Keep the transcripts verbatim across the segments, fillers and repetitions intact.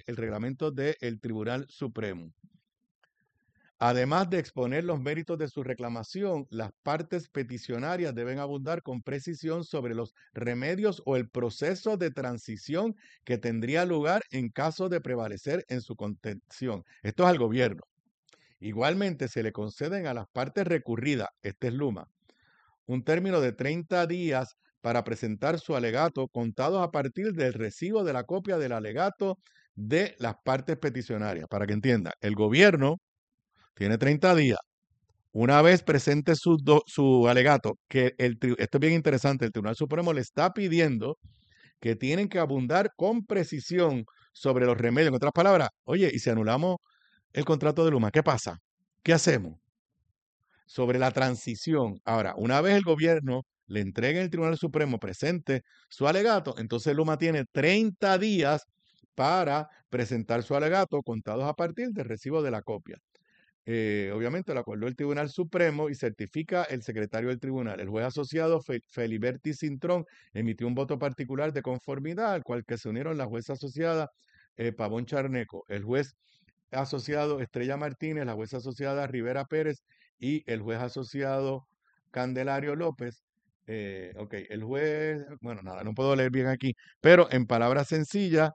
del reglamento del Tribunal Supremo. Además de exponer los méritos de su reclamación, las partes peticionarias deben abundar con precisión sobre los remedios o el proceso de transición que tendría lugar en caso de prevalecer en su contención. Esto es al gobierno. Igualmente, se le conceden a las partes recurridas, este es Luma, un término de treinta días para presentar su alegato, contados a partir del recibo de la copia del alegato de las partes peticionarias. Para que entienda, el gobierno tiene treinta días. Una vez presente su, do, su alegato, que el, esto es bien interesante, el Tribunal Supremo le está pidiendo que tienen que abundar con precisión sobre los remedios. En otras palabras, oye, y si anulamos el contrato de Luma, ¿qué pasa? ¿Qué hacemos? Sobre la transición. Ahora, una vez el gobierno le entregue el Tribunal Supremo presente su alegato, entonces Luma tiene treinta días para presentar su alegato, contados a partir del recibo de la copia. Eh, obviamente lo acordó el Tribunal Supremo y certifica el secretario del tribunal. El juez asociado Fe, Feliberti Cintrón emitió un voto particular de conformidad, al cual que se unieron la jueza asociada eh, Pavón Charneco, el juez asociado Estrella Martínez, la jueza asociada Rivera Pérez y el juez asociado Candelario López. Eh, ok, el juez, bueno, nada, no puedo leer bien aquí, pero en palabras sencillas,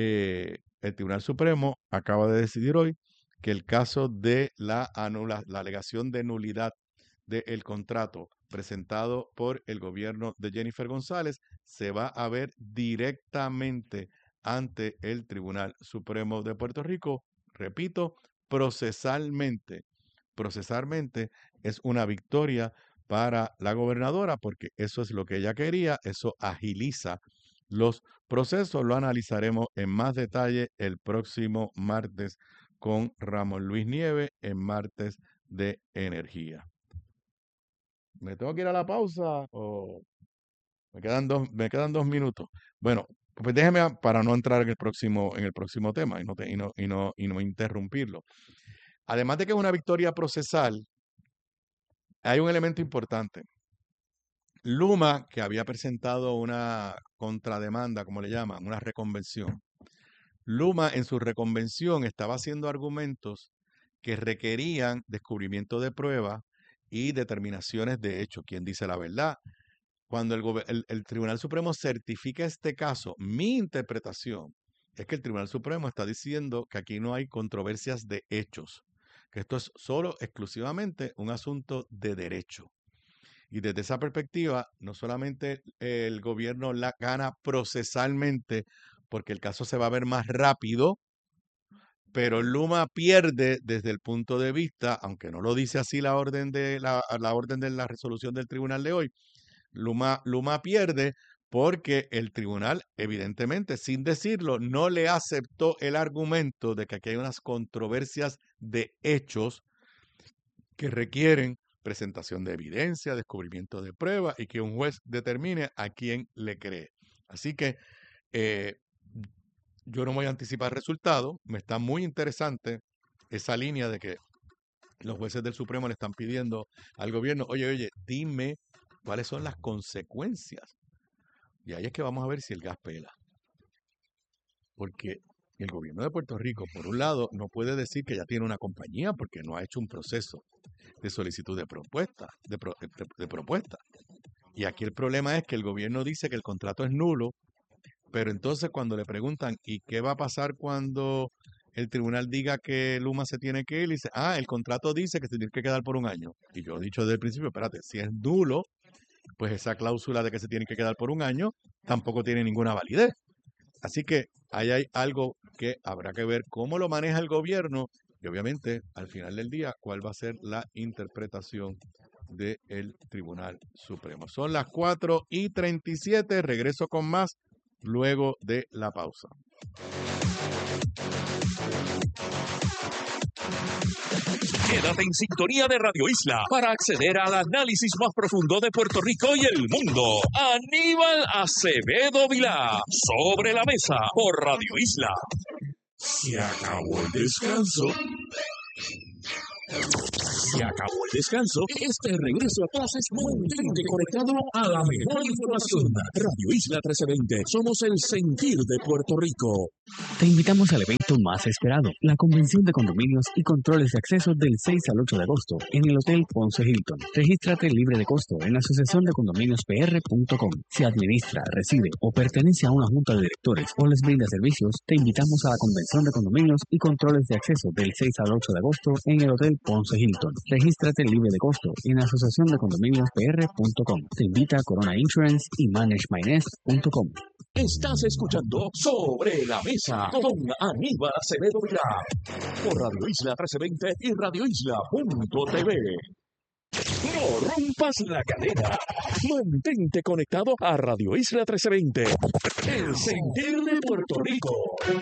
eh, el Tribunal Supremo acaba de decidir hoy que el caso de la, anula, la alegación de nulidad del contrato presentado por el gobierno de Jennifer González se va a ver directamente ante el Tribunal Supremo de Puerto Rico. Repito, procesalmente, procesalmente es una victoria para la gobernadora porque eso es lo que ella quería, eso agiliza los procesos. Lo analizaremos en más detalle el próximo martes con Ramón Luis Nieves en Martes de Energía. ¿Me tengo que ir a la pausa o me quedan dos, me quedan dos minutos? Bueno, pues déjeme para no entrar en el próximo, en el próximo tema y no, te, y, no, y, no, y no interrumpirlo. Además de que es una victoria procesal, hay un elemento importante. Luma, que había presentado una contrademanda, como le llaman, una reconvención. Luma en su reconvención estaba haciendo argumentos que requerían descubrimiento de pruebas y determinaciones de hecho. ¿Quién dice la verdad? Cuando el, el, el Tribunal Supremo certifica este caso, mi interpretación es que el Tribunal Supremo está diciendo que aquí no hay controversias de hechos, que esto es solo exclusivamente un asunto de derecho. Y desde esa perspectiva, no solamente el gobierno la gana procesalmente, porque el caso se va a ver más rápido, pero Luma pierde desde el punto de vista, aunque no lo dice así la orden de la, la orden de la resolución del tribunal de hoy, Luma, Luma pierde porque el tribunal, evidentemente, sin decirlo, no le aceptó el argumento de que aquí hay unas controversias de hechos que requieren presentación de evidencia, descubrimiento de pruebas y que un juez determine a quién le cree. Así que eh, yo no voy a anticipar resultados. Me está muy interesante esa línea de que los jueces del Supremo le están pidiendo al gobierno, oye, oye, dime cuáles son las consecuencias. Y ahí es que vamos a ver si el gas pela. Porque el gobierno de Puerto Rico, por un lado, no puede decir que ya tiene una compañía porque no ha hecho un proceso de solicitud de propuesta, de, pro, de, de propuesta. Y aquí el problema es que el gobierno dice que el contrato es nulo, pero entonces cuando le preguntan, ¿y qué va a pasar cuando el tribunal diga que Luma se tiene que ir? Y dice, ah, el contrato dice que se tiene que quedar por un año. Y yo he dicho desde el principio, espérate, si es nulo, pues esa cláusula de que se tiene que quedar por un año tampoco tiene ninguna validez. Así que ahí hay algo que habrá que ver cómo lo maneja el gobierno y obviamente al final del día cuál va a ser la interpretación del Tribunal Supremo. Son las cuatro y treinta y siete, regreso con más luego de la pausa. Quédate en sintonía de Radio Isla para acceder al análisis más profundo de Puerto Rico y el mundo. Aníbal Acevedo Vilá, Sobre la Mesa, por Radio Isla. Se acabó el descanso. Se acabó el descanso. Este regreso a clases, mantente conectado a la mejor información. Radio Isla trece veinte. Somos el sentir de Puerto Rico. Te invitamos al evento más esperado, la Convención de Condominios y Controles de Acceso del seis al ocho de agosto en el Hotel Ponce Hilton. Regístrate libre de costo en la asociación de condominios p r punto com. Si administra, reside o pertenece a una junta de directores o les brinda servicios, te invitamos a la Convención de Condominios y Controles de Acceso del seis al ocho de agosto en el Hotel Ponce Hilton. Regístrate libre de costo en la asociación de condominios p r punto com. Te invita Corona Insurance y manage my nest punto com. Estás escuchando Sobre la Mesa con Aníbal Acevedo Vilá por Radio Isla trece veinte y radio isla punto t v. No rompas la cadena. Mantente conectado a Radio Isla trece veinte, el sentir de Puerto Rico.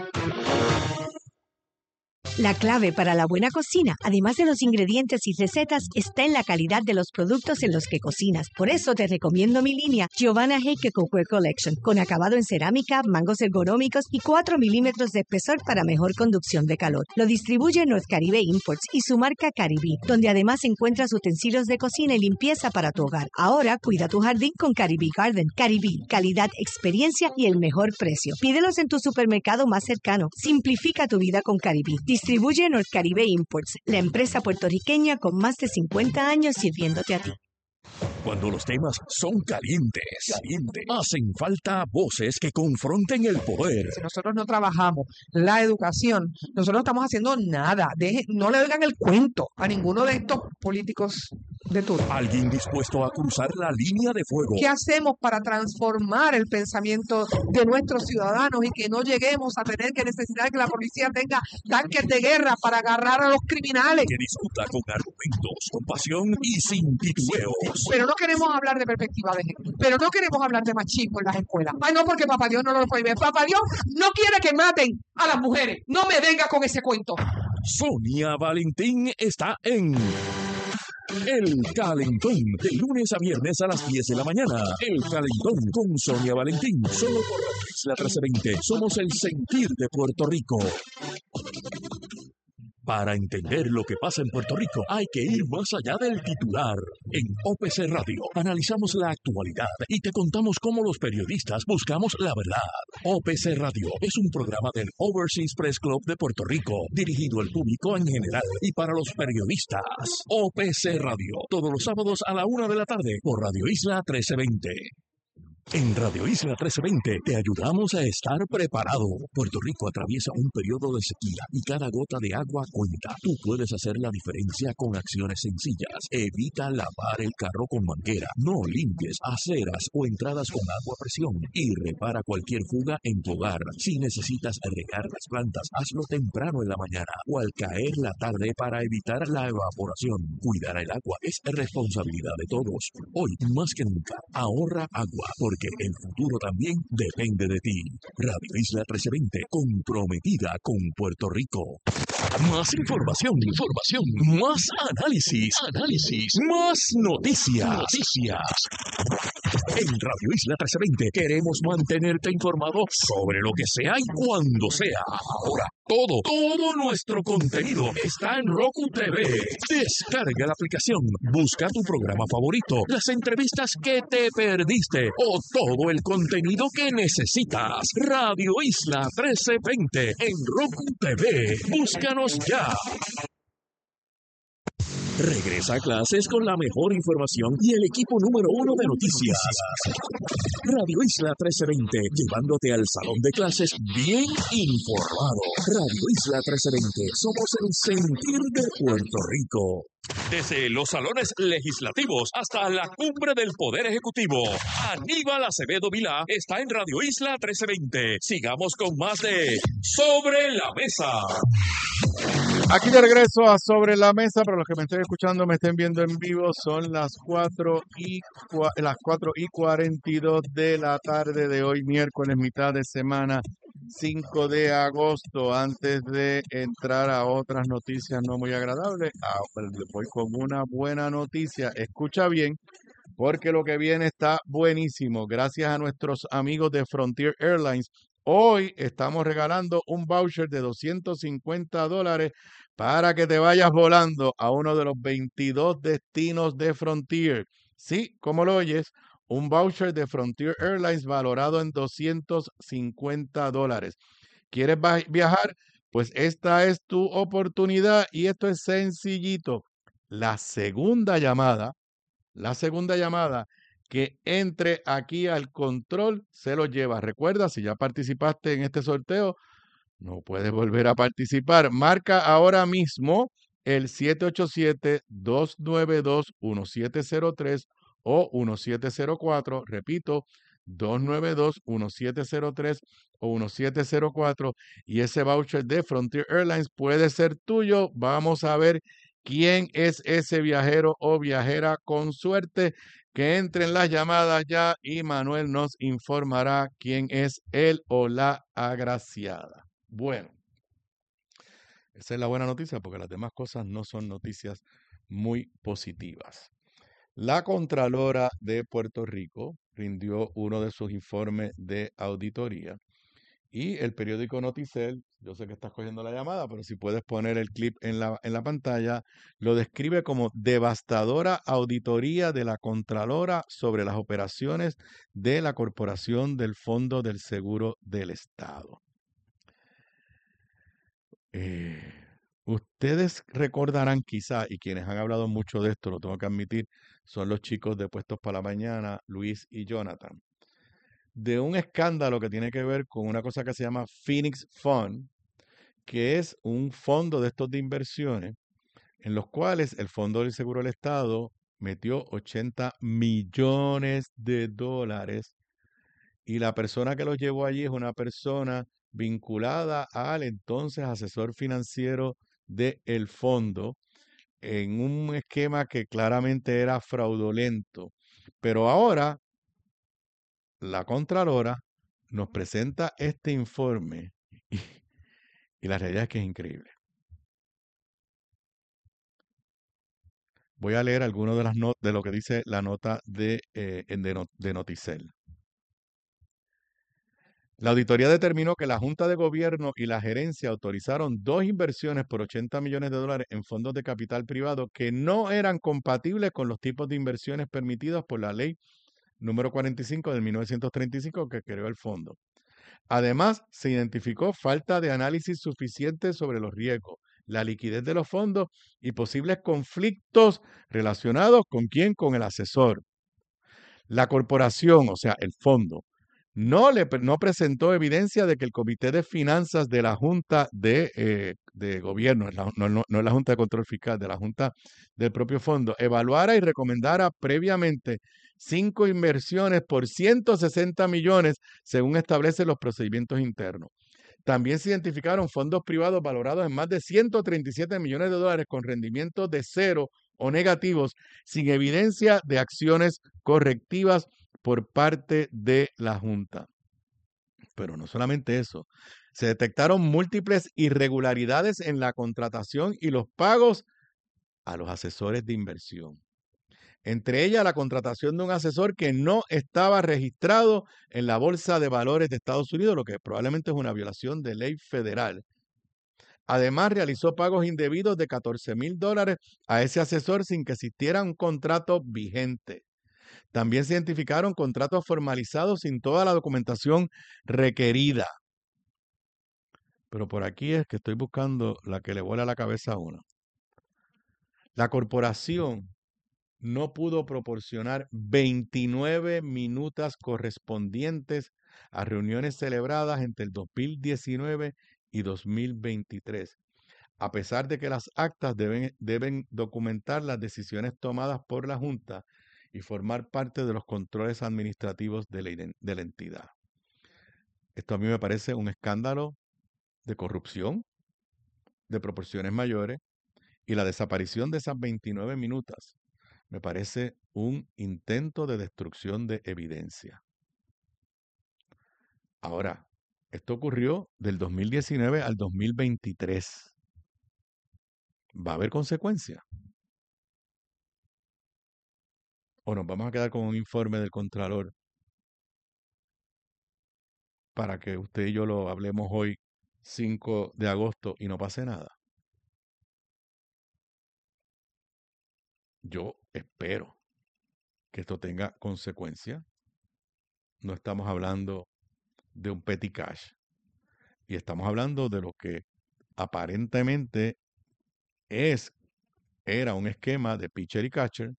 La clave para la buena cocina, además de los ingredientes y recetas, está en la calidad de los productos en los que cocinas. Por eso te recomiendo mi línea Giovanna Heike Cookware Collection, con acabado en cerámica, mangos ergonómicos y cuatro milímetros de espesor para mejor conducción de calor. Lo distribuye North Caribe Imports y su marca Caribí, donde además encuentras utensilios de cocina y limpieza para tu hogar. Ahora cuida tu jardín con Caribí Garden. Caribí, calidad, experiencia y el mejor precio. Pídelos en tu supermercado más cercano. Simplifica tu vida con Caribí. Distribuye North Caribe Imports, la empresa puertorriqueña con más de cincuenta años sirviéndote a ti. Cuando los temas son calientes, calientes, hacen falta voces que confronten el poder. Si nosotros no trabajamos la educación, nosotros no estamos haciendo nada. Deje, no le oigan el cuento a ninguno de estos políticos de turno. Alguien dispuesto a cruzar la línea de fuego. ¿Qué hacemos para transformar el pensamiento de nuestros ciudadanos y que no lleguemos a tener que necesitar que la policía tenga tanques de guerra para agarrar a los criminales? Que discuta con argumentos, con pasión y sin titubeos. Pero no queremos hablar de perspectiva de género. Pero no queremos hablar de machismo en las escuelas. Ay, no, porque Papá Dios no lo prohíbe. Papá Dios no quiere que maten a las mujeres. No me venga con ese cuento. Sonia Valentín está en El Calentón, de lunes a viernes a las diez de la mañana. El Calentón con Sonia Valentín, solo por la Isla trece veinte. Somos el sentir de Puerto Rico. Para entender lo que pasa en Puerto Rico, hay que ir más allá del titular. En O P C Radio analizamos la actualidad y te contamos cómo los periodistas buscamos la verdad. O P C Radio es un programa del Overseas Press Club de Puerto Rico, dirigido al público en general y para los periodistas. O P C Radio, todos los sábados a la una de la tarde por Radio Isla trece veinte. En Radio Isla trece veinte te ayudamos a estar preparado. Puerto Rico atraviesa un periodo de sequía y cada gota de agua cuenta. Tú puedes hacer la diferencia con acciones sencillas. Evita lavar el carro con manguera. No limpies aceras o entradas con agua a presión. Y repara cualquier fuga en tu hogar. Si necesitas regar las plantas, hazlo temprano en la mañana o al caer la tarde para evitar la evaporación. Cuidar el agua es responsabilidad de todos. Hoy, más que nunca, ahorra agua porque el futuro también depende de ti. Radio Isla trece veinte, comprometida con Puerto Rico. Más información, información, más análisis, análisis, más noticias, noticias. En Radio Isla trece veinte queremos mantenerte informado sobre lo que sea y cuando sea. Ahora, todo, todo nuestro contenido está en Roku T V. Descarga la aplicación, busca tu programa favorito, las entrevistas que te perdiste o todo el contenido que necesitas. Radio Isla trece veinte en Roku T V. Búscanos ya. Regresa a clases con la mejor información y el equipo número uno de noticias. Radio Isla trece veinte, llevándote al salón de clases bien informado. Radio Isla trece veinte, somos el sentir de Puerto Rico. Desde los salones legislativos hasta la cumbre del Poder Ejecutivo, Aníbal Acevedo Vilá está en Radio Isla trece veinte. Sigamos con más de Sobre la Mesa. Aquí de regreso a Sobre la Mesa, para los que me estén escuchando, me estén viendo en vivo, son las cuatro y, las cuatro y cuarenta y dos de la tarde de hoy, miércoles, mitad de semana, cinco de agosto. Antes de entrar a otras noticias no muy agradables, ah, voy con una buena noticia. Escucha bien, porque lo que viene está buenísimo. Gracias a nuestros amigos de Frontier Airlines, Hoy estamos regalando un voucher de doscientos cincuenta dólares para que te vayas volando a uno de los veintidós destinos de Frontier. Sí, como lo oyes, un voucher de Frontier Airlines valorado en doscientos cincuenta dólares. ¿Quieres viajar? Pues esta es tu oportunidad y esto es sencillito. La segunda llamada, la segunda llamada que entre aquí al control se lo lleva. Recuerda, si ya participaste en este sorteo, no puedes volver a participar. Marca ahora mismo el siete ocho siete, dos nueve dos, uno siete cero tres o uno siete cero cuatro. Repito, dos nueve dos, uno siete cero tres o uno siete cero cuatro. Y ese voucher de Frontier Airlines puede ser tuyo. Vamos a ver quién es ese viajero o viajera con suerte. Que entren las llamadas ya y Manuel nos informará quién es él o la agraciada. Bueno, esa es la buena noticia porque las demás cosas no son noticias muy positivas. La Contralora de Puerto Rico rindió uno de sus informes de auditoría y el periódico Noticel, yo sé que estás cogiendo la llamada, pero si puedes poner el clip en la, en la pantalla, lo describe como devastadora auditoría de la Contralora sobre las operaciones de la Corporación del Fondo del Seguro del Estado. Eh, ustedes recordarán quizá, y quienes han hablado mucho de esto, lo tengo que admitir, son los chicos de Puestos para la Mañana, Luis y Jonathan, de un escándalo que tiene que ver con una cosa que se llama Phoenix Fund, que es un fondo de estos de inversiones, en los cuales el Fondo del Seguro del Estado metió ochenta millones de dólares y la persona que los llevó allí es una persona vinculada al entonces asesor financiero del fondo en un esquema que claramente era fraudulento. Pero ahora la Contralora nos presenta este informe y, y la realidad es que es increíble. Voy a leer algunas de las notas de lo que dice la nota de, eh, de, de Noticel. La auditoría determinó que la Junta de Gobierno y la gerencia autorizaron dos inversiones por ochenta millones de dólares en fondos de capital privado que no eran compatibles con los tipos de inversiones permitidos por la ley número cuarenta y cinco de mil novecientos treinta y cinco que creó el fondo. Además, se identificó falta de análisis suficiente sobre los riesgos, la liquidez de los fondos y posibles conflictos relacionados con quién, con el asesor. La corporación, o sea, el fondo, no, le, no presentó evidencia de que el Comité de Finanzas de la Junta de, eh, de Gobierno, no, no, no es la Junta de Control Fiscal, de la Junta del propio fondo, evaluara y recomendara previamente cinco inversiones por ciento sesenta millones, según establecen los procedimientos internos. También se identificaron fondos privados valorados en más de ciento treinta y siete millones de dólares con rendimientos de cero o negativos, sin evidencia de acciones correctivas por parte de la Junta. Pero no solamente eso, se detectaron múltiples irregularidades en la contratación y los pagos a los asesores de inversión. Entre ellas, la contratación de un asesor que no estaba registrado en la Bolsa de Valores de Estados Unidos, lo que probablemente es una violación de ley federal. Además, realizó pagos indebidos de catorce mil dólares a ese asesor sin que existiera un contrato vigente. También se identificaron contratos formalizados sin toda la documentación requerida. Pero por aquí es que estoy buscando la que le vuela la cabeza a uno. La corporación no pudo proporcionar veintinueve minutas correspondientes a reuniones celebradas entre el dos mil diecinueve y dos mil veintitrés, a pesar de que las actas deben, deben documentar las decisiones tomadas por la Junta y formar parte de los controles administrativos de la, de la entidad. Esto a mí me parece un escándalo de corrupción de proporciones mayores y la desaparición de esas veintinueve minutas me parece un intento de destrucción de evidencia. Ahora, esto ocurrió del dos mil diecinueve al dos mil veintitrés. ¿Va a haber consecuencias? ¿O nos vamos a quedar con un informe del Contralor para que usted y yo lo hablemos hoy, cinco de agosto, y no pase nada? Yo espero que esto tenga consecuencias. No estamos hablando de un petty cash. Y estamos hablando de lo que aparentemente es, era un esquema de pitcher y catcher,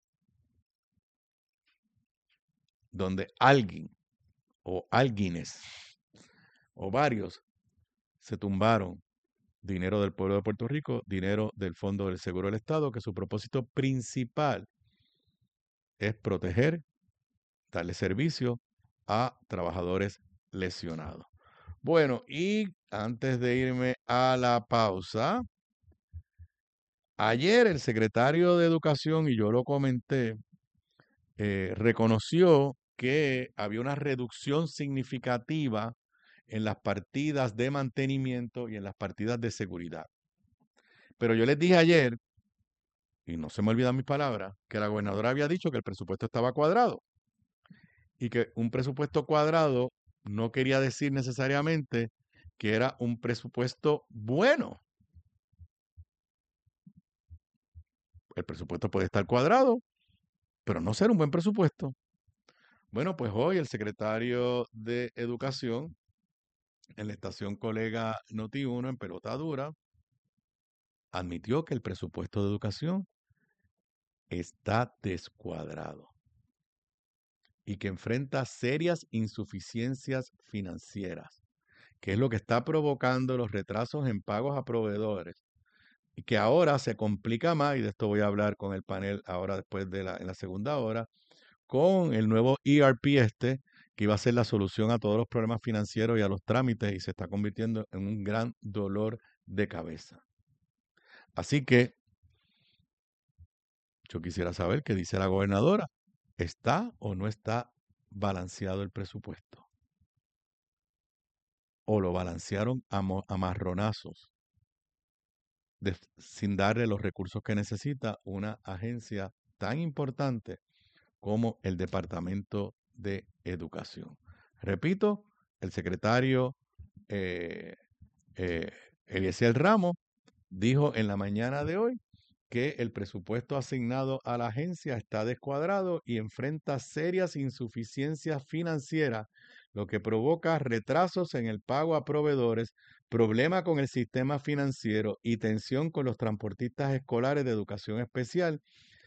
donde alguien o alguienes o varios se tumbaron dinero del pueblo de Puerto Rico, dinero del Fondo del Seguro del Estado, que su propósito principal es proteger, darle servicio a trabajadores lesionados. Bueno, y antes de irme a la pausa, ayer el secretario de Educación, y yo lo comenté, eh, reconoció que había una reducción significativa en las partidas de mantenimiento y en las partidas de seguridad. Pero yo les dije ayer, y no se me olvidan mis palabras, que la gobernadora había dicho que el presupuesto estaba cuadrado y que un presupuesto cuadrado no quería decir necesariamente que era un presupuesto bueno. El presupuesto puede estar cuadrado, pero no ser un buen presupuesto. Bueno, pues hoy el secretario de Educación en la estación colega Noti uno en Pelota Dura admitió que el presupuesto de educación está descuadrado y que enfrenta serias insuficiencias financieras, que es lo que está provocando los retrasos en pagos a proveedores y que ahora se complica más, y de esto voy a hablar con el panel ahora después de la, en la segunda hora, con el nuevo E R P este, que iba a ser la solución a todos los problemas financieros y a los trámites, y se está convirtiendo en un gran dolor de cabeza. Así que yo quisiera saber qué dice la gobernadora. ¿Está o no está balanceado el presupuesto? ¿O lo balancearon a, a marronazos, de, sin darle los recursos que necesita una agencia tan importante como el Departamento de Educación? Repito, el secretario eh, eh, Eliezer Ramos dijo en la mañana de hoy que el presupuesto asignado a la agencia está descuadrado y enfrenta serias insuficiencias financieras, lo que provoca retrasos en el pago a proveedores, problema con el sistema financiero y tensión con los transportistas escolares de educación especial.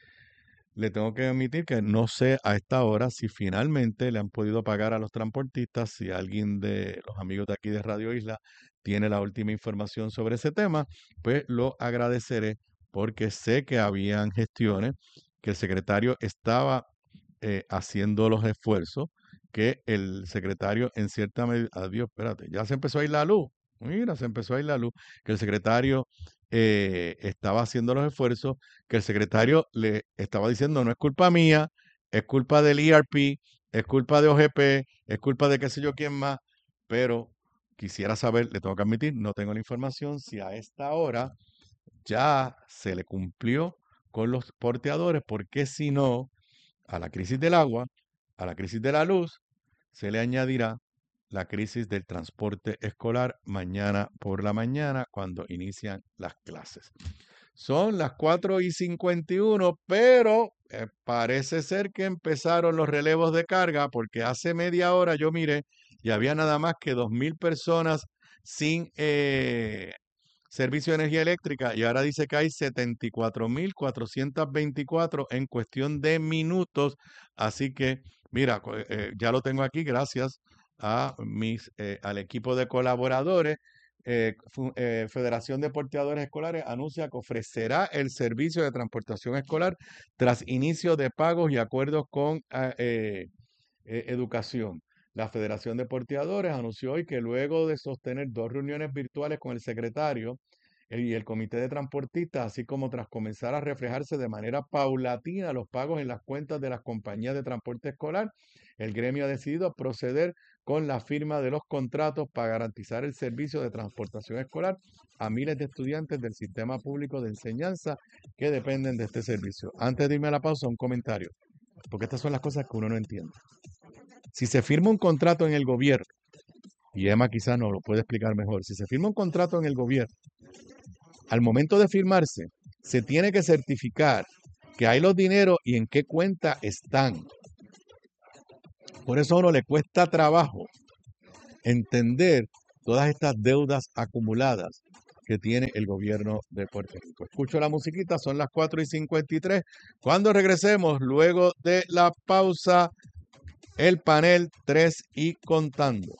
Le tengo que admitir que no sé a esta hora si finalmente le han podido pagar a los transportistas. Si alguien de los amigos de aquí de Radio Isla tiene la última información sobre ese tema, pues lo agradeceré, porque sé que habían gestiones, que el secretario estaba eh, haciendo los esfuerzos, que el secretario en cierta medida, adiós, espérate, ya se empezó a ir la luz, mira, se empezó a ir la luz, que el secretario eh, estaba haciendo los esfuerzos, que el secretario le estaba diciendo, no es culpa mía, es culpa del E R P, es culpa de O G P, es culpa de qué sé yo quién más, pero quisiera saber, le tengo que admitir, no tengo la información, si a esta hora ya se le cumplió con los porteadores, porque si no, a la crisis del agua, a la crisis de la luz, se le añadirá la crisis del transporte escolar mañana por la mañana cuando inician las clases. Son las cuatro y cincuenta y uno, pero eh, parece ser que empezaron los relevos de carga, porque hace media hora yo miré y había nada más que dos mil personas sin eh, servicio de energía eléctrica, y ahora dice que hay setenta y cuatro mil cuatrocientos veinticuatro en cuestión de minutos. Así que, mira, eh, ya lo tengo aquí gracias a mis, eh, al equipo de colaboradores. Eh, eh, Federación de Porteadores Escolares anuncia que ofrecerá el servicio de transportación escolar tras inicio de pagos y acuerdos con eh, eh, educación. La Federación de Porteadores anunció hoy que luego de sostener dos reuniones virtuales con el secretario y el comité de transportistas, así como tras comenzar a reflejarse de manera paulatina los pagos en las cuentas de las compañías de transporte escolar, el gremio ha decidido proceder con la firma de los contratos para garantizar el servicio de transportación escolar a miles de estudiantes del sistema público de enseñanza que dependen de este servicio. Antes de irme a la pausa, un comentario, porque estas son las cosas que uno no entiende. Si se firma un contrato en el gobierno y Emma quizás nos lo puede explicar mejor. Si se firma un contrato en el gobierno, al momento de firmarse, se tiene que certificar que hay los dineros y en qué cuenta están. Por eso a uno le cuesta trabajo entender todas estas deudas acumuladas que tiene el gobierno de Puerto Rico. Escucho la musiquita, son las cuatro y cincuenta y tres. Cuando regresemos, luego de la pausa, el panel tres y contando.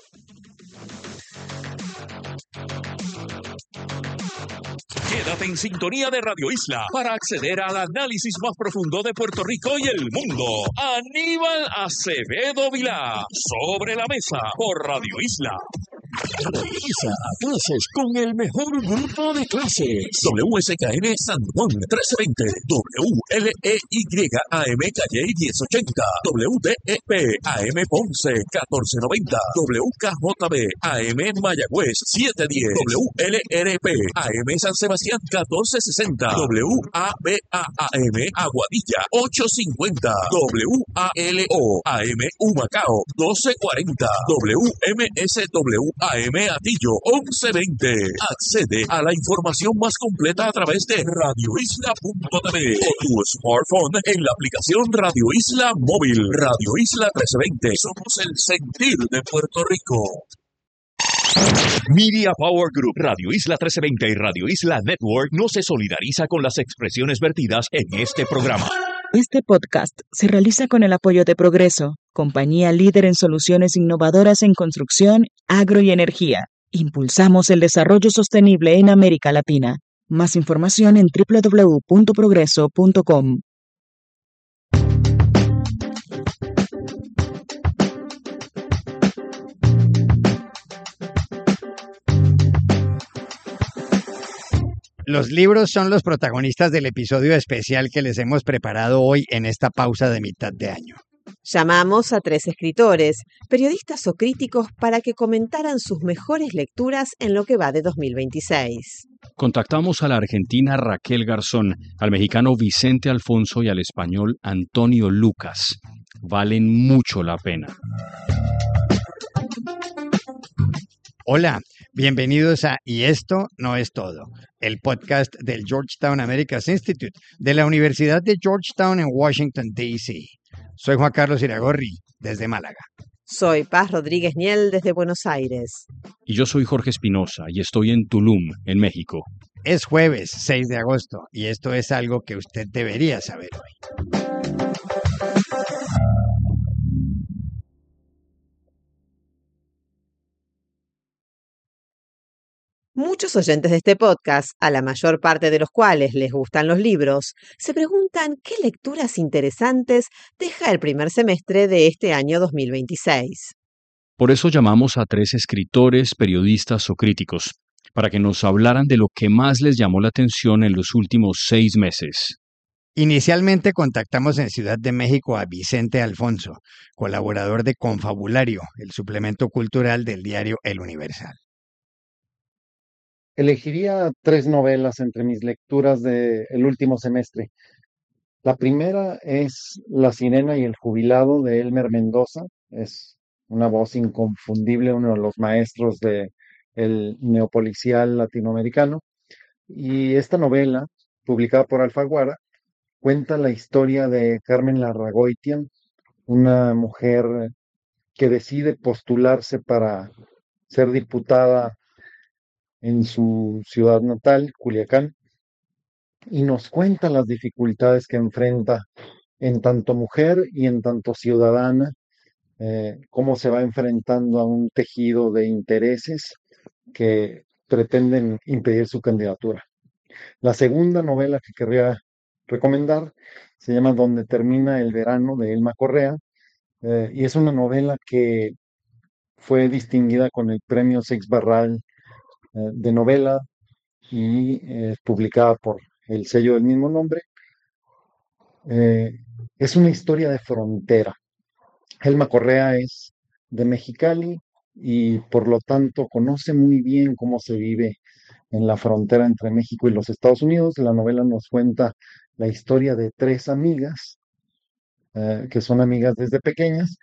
Quédate en sintonía de Radio Isla para acceder al análisis más profundo de Puerto Rico y el mundo. Aníbal Acevedo Vilá, Sobre la Mesa, por Radio Isla. Regresa a clases con el mejor grupo de clases. W S K N San Juan trece veinte, W L E Y A M Calle diez ochenta, W D E P A M Ponce catorce noventa, W K J B A M Mayagüez siete diez, W L R P A M San Sebastián catorce sesenta, W A B A A M Aguadilla ocho cincuenta, W A L O A M Humacao doce cuarenta, W M S W A M Atillo once veinte. Accede a la información más completa a través de radio isla punto t v o tu smartphone en la aplicación Radio Isla Móvil. Radio Isla trece veinte. Somos el sentir de Puerto Rico. Media Power Group, Radio Isla trece veinte y Radio Isla Network no se solidariza con las expresiones vertidas en este programa. Este podcast se realiza con el apoyo de Progreso, compañía líder en soluciones innovadoras en construcción, agro y energía. Impulsamos el desarrollo sostenible en América Latina. Más información en doble u doble u doble u punto progreso punto com. Los libros son los protagonistas del episodio especial que les hemos preparado hoy en esta pausa de mitad de año. Llamamos a tres escritores, periodistas o críticos para que comentaran sus mejores lecturas en lo que va de dos mil veintiséis. Contactamos a la argentina Raquel Garzón, al mexicano Vicente Alfonso y al español Antonio Lucas. Valen mucho la pena. Hola, bienvenidos a Y esto no es todo, el podcast del Georgetown Americas Institute de la Universidad de Georgetown en Washington, D C Soy Juan Carlos Iragorri, desde Málaga. Soy Paz Rodríguez Niel, desde Buenos Aires. Y yo soy Jorge Espinosa y estoy en Tulum, en México. Es jueves seis de agosto y esto es algo que usted debería saber hoy. Muchos oyentes de este podcast, a la mayor parte de los cuales les gustan los libros, se preguntan qué lecturas interesantes deja el primer semestre de este año dos mil veintiséis. Por eso llamamos a tres escritores, periodistas o críticos, para que nos hablaran de lo que más les llamó la atención en los últimos seis meses. Inicialmente contactamos en Ciudad de México a Vicente Alfonso, colaborador de Confabulario, el suplemento cultural del diario El Universal. Elegiría tres novelas entre mis lecturas del último semestre. La primera es La Sirena y el Jubilado de Elmer Mendoza. Es una voz inconfundible, uno de los maestros del neopolicial latinoamericano. Y esta novela, publicada por Alfaguara, cuenta la historia de Carmen Larragoitia, una mujer que decide postularse para ser diputada en su ciudad natal, Culiacán, y nos cuenta las dificultades que enfrenta en tanto mujer y en tanto ciudadana, eh, cómo se va enfrentando a un tejido de intereses que pretenden impedir su candidatura. La segunda novela que querría recomendar se llama Donde termina el verano, de Elma Correa, eh, y es una novela que fue distinguida con el premio Seix Barral de novela y eh, publicada por el sello del mismo nombre. Eh, es una historia de frontera. Elma Correa es de Mexicali y por lo tanto conoce muy bien cómo se vive en la frontera entre México y los Estados Unidos. La novela nos cuenta la historia de tres amigas, eh, que son amigas desde pequeñas,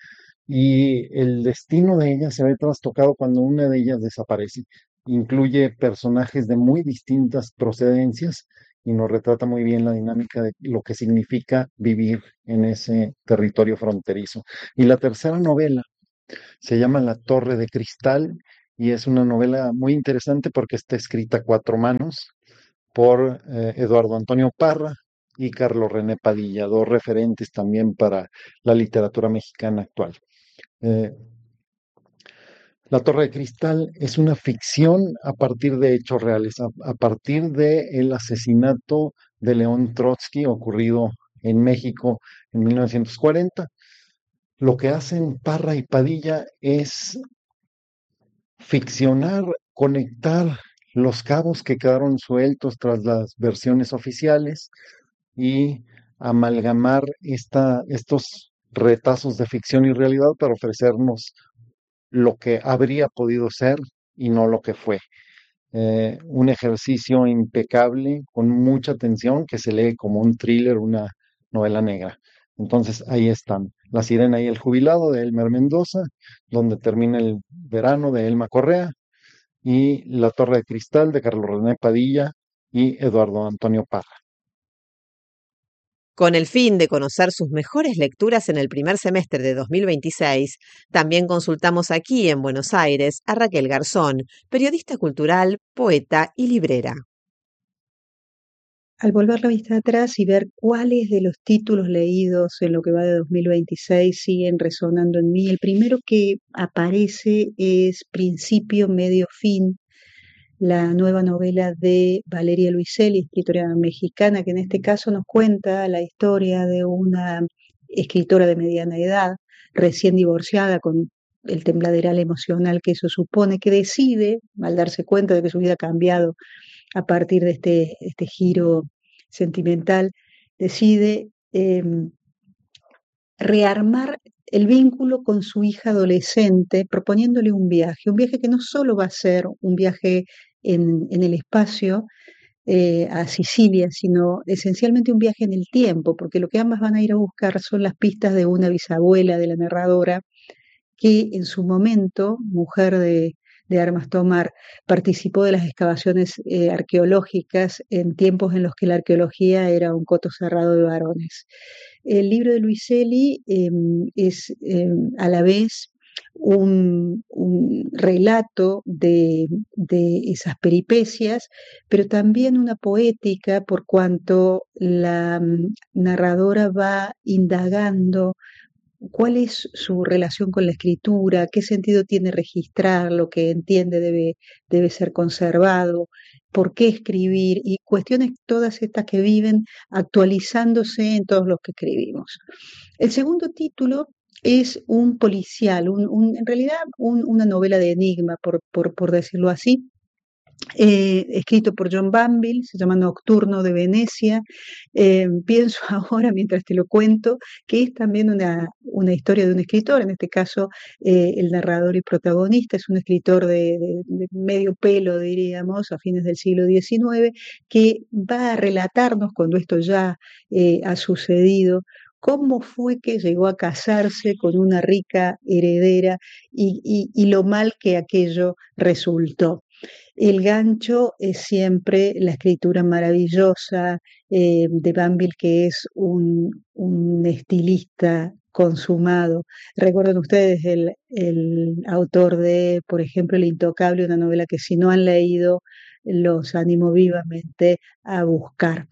y el destino de ellas se ve trastocado cuando una de ellas desaparece. Incluye personajes de muy distintas procedencias y nos retrata muy bien la dinámica de lo que significa vivir en ese territorio fronterizo. Y la tercera novela se llama La Torre de Cristal y es una novela muy interesante porque está escrita a cuatro manos por eh, Eduardo Antonio Parra y Carlos René Padilla, dos referentes también para la literatura mexicana actual. Eh, La Torre de Cristal es una ficción a partir de hechos reales, a, a partir del asesinato de León Trotsky ocurrido en México en mil novecientos cuarenta. Lo que hacen Parra y Padilla es ficcionar, conectar los cabos que quedaron sueltos tras las versiones oficiales y amalgamar esta, estos retazos de ficción y realidad para ofrecernos lo que habría podido ser y no lo que fue. Eh, un ejercicio impecable, con mucha tensión, que se lee como un thriller, una novela negra. Entonces ahí están, La Sirena y el Jubilado de Elmer Mendoza, Donde termina el verano de Elma Correa, y La Torre de Cristal de Carlos René Padilla y Eduardo Antonio Parra. Con el fin de conocer sus mejores lecturas en el primer semestre de dos mil veintiséis, también consultamos aquí en Buenos Aires a Raquel Garzón, periodista cultural, poeta y librera. Al volver la vista atrás y ver cuáles de los títulos leídos en lo que va de dos mil veintiséis siguen resonando en mí, el primero que aparece es Principio, Medio, Fin, la nueva novela de Valeria Luiselli, escritora mexicana, que en este caso nos cuenta la historia de una escritora de mediana edad, recién divorciada, con el tembladeral emocional que eso supone, que decide, al darse cuenta de que su vida ha cambiado a partir de este, este giro sentimental, decide eh, rearmar el vínculo con su hija adolescente, proponiéndole un viaje, un viaje que no solo va a ser un viaje en, en el espacio eh, a Sicilia, sino esencialmente un viaje en el tiempo, porque lo que ambas van a ir a buscar son las pistas de una bisabuela de la narradora, que en su momento, mujer de, de armas tomar, participó de las excavaciones eh, arqueológicas en tiempos en los que la arqueología era un coto cerrado de varones. El libro de Luiselli eh, es eh, a la vez un, un relato de, de esas peripecias, pero también una poética por cuanto la mm, narradora va indagando cuál es su relación con la escritura, qué sentido tiene registrar, lo que entiende debe, debe ser conservado, por qué escribir y cuestiones todas estas que viven actualizándose en todos los que escribimos. El segundo título es un policial, un, un, en realidad un, una novela de enigma, por, por, por decirlo así, eh, escrito por John Banville, se llama Nocturno de Venecia. Eh, pienso ahora, mientras te lo cuento, que es también una, una historia de un escritor, en este caso eh, el narrador y protagonista es un escritor de, de, de medio pelo, diríamos, a fines del siglo diecinueve, que va a relatarnos, cuando esto ya eh, ha sucedido, cómo fue que llegó a casarse con una rica heredera y, y, y lo mal que aquello resultó. El gancho es siempre la escritura maravillosa eh, de Banville, que es un, un estilista consumado. Recuerden ustedes el, el autor de, por ejemplo, El Intocable, una novela que si no han leído, los animo vivamente a buscar.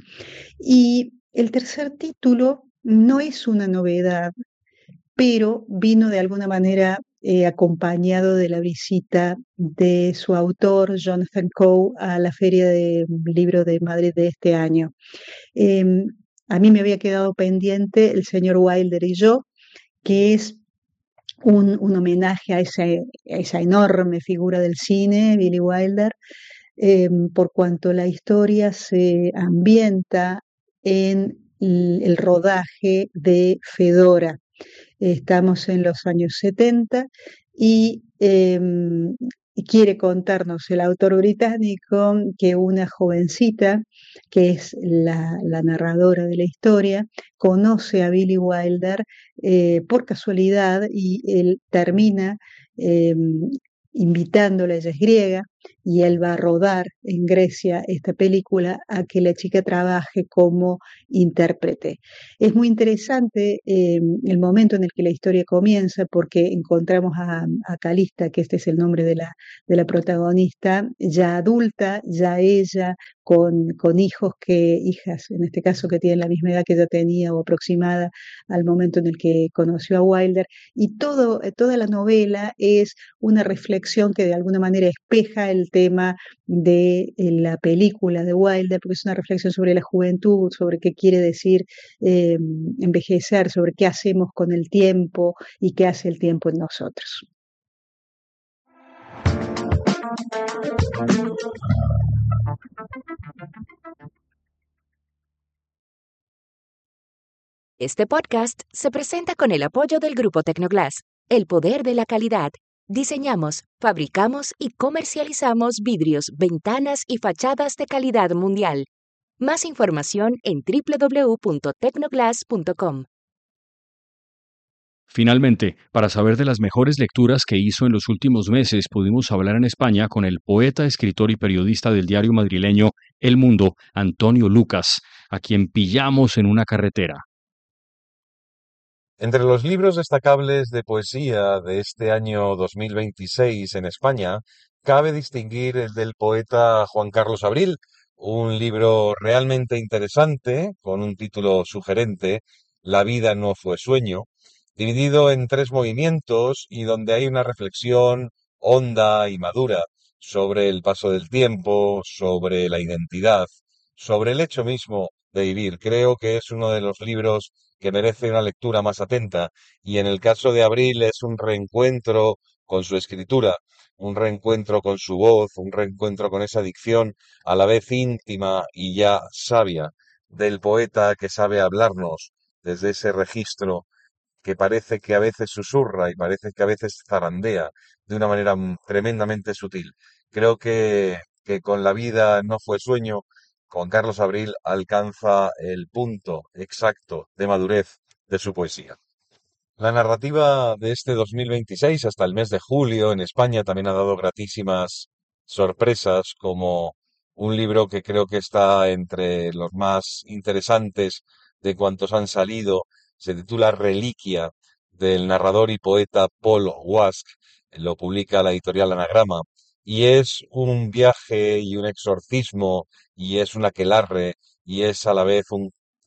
Y el tercer título no es una novedad, pero vino de alguna manera eh, acompañado de la visita de su autor, Jonathan Coe, a la Feria de Libro de Madrid de este año. Eh, a mí me había quedado pendiente El señor Wilder y yo, que es un, un homenaje a, ese, a esa enorme figura del cine, Billy Wilder, eh, por cuanto la historia se ambienta en el rodaje de Fedora. Estamos en los años setenta y eh, quiere contarnos el autor británico que una jovencita, que es la, la narradora de la historia, conoce a Billy Wilder eh, por casualidad y él termina eh, invitándola, ella es griega, y él va a rodar en Grecia esta película a que la chica trabaje como intérprete. Es muy interesante eh, el momento en el que la historia comienza porque encontramos a, a Calista, que este es el nombre de la, de la protagonista, ya adulta, ya ella con, con hijos que, hijas en este caso, que tienen la misma edad que ella tenía o aproximada al momento en el que conoció a Wilder, y todo, toda la novela es una reflexión que de alguna manera espeja el tema de la película de Wilder, porque es una reflexión sobre la juventud, sobre qué quiere decir eh, envejecer, sobre qué hacemos con el tiempo y qué hace el tiempo en nosotros. Este podcast se presenta con el apoyo del Grupo Tecnoglass, el poder de la calidad. Diseñamos, fabricamos y comercializamos vidrios, ventanas y fachadas de calidad mundial. Más información en doble u doble u doble u punto tecnoglass punto com. Finalmente, para saber de las mejores lecturas que hizo en los últimos meses, pudimos hablar en España con el poeta, escritor y periodista del diario madrileño El Mundo, Antonio Lucas, a quien pillamos en una carretera. Entre los libros destacables de poesía de este año dos mil veintiséis en España, cabe distinguir el del poeta Juan Carlos Abril, un libro realmente interesante, con un título sugerente, La vida no fue sueño, dividido en tres movimientos y donde hay una reflexión honda y madura sobre el paso del tiempo, sobre la identidad, sobre el hecho mismo de vivir. Creo que es uno de los libros que merece una lectura más atenta, y en el caso de Abril es un reencuentro con su escritura, un reencuentro con su voz, un reencuentro con esa dicción a la vez íntima y ya sabia del poeta que sabe hablarnos desde ese registro que parece que a veces susurra y parece que a veces zarandea de una manera tremendamente sutil. Creo que, que con La vida no fue sueño, Juan Carlos Abril alcanza el punto exacto de madurez de su poesía. La narrativa de este dos mil veintiséis hasta el mes de julio en España también ha dado gratísimas sorpresas, como un libro que creo que está entre los más interesantes de cuantos han salido. Se titula Reliquia, del narrador y poeta Paul Wask, lo publica la editorial Anagrama, y es un viaje y un exorcismo, y es un aquelarre, y es a la vez un,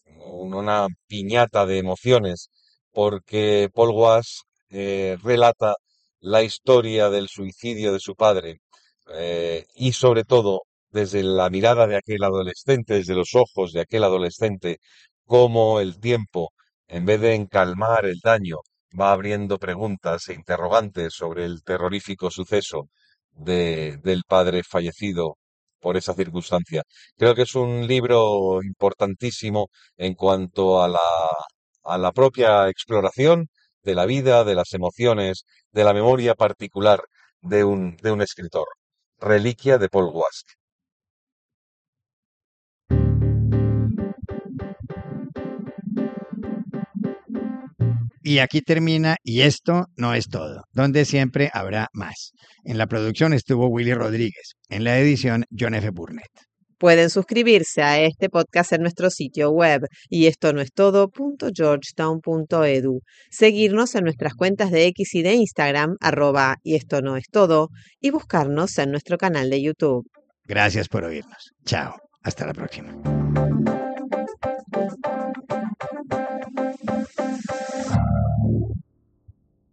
una piñata de emociones, porque Paul Wask eh, relata la historia del suicidio de su padre, eh, y sobre todo desde la mirada de aquel adolescente, desde los ojos de aquel adolescente, cómo el tiempo, en vez de encalmar el daño, va abriendo preguntas e interrogantes sobre el terrorífico suceso de, del padre fallecido por esa circunstancia. Creo que es un libro importantísimo en cuanto a la, a la propia exploración de la vida, de las emociones, de la memoria particular de un, de un escritor. Reliquia de Paul Wask. Y aquí termina Y esto no es todo, donde siempre habrá más. En la producción estuvo Willy Rodríguez, en la edición John F. Burnett. Pueden suscribirse a este podcast en nuestro sitio web y esto no es todo punto georgetown punto edu, seguirnos en nuestras cuentas de X y de Instagram, arroba y esto no es todo, y buscarnos en nuestro canal de YouTube. Gracias por oírnos. Chao. Hasta la próxima.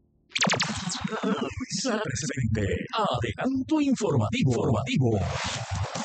Adelanto informativo. informativo.